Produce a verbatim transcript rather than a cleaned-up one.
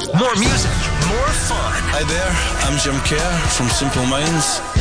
More music, more fun. Hi there, I'm Jim Kerr from Simple Minds.